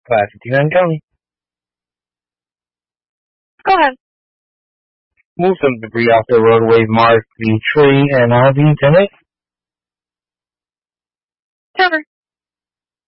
559 County. Go ahead. Move some debris off the roadway marked the tree and RV 10-8. Cover.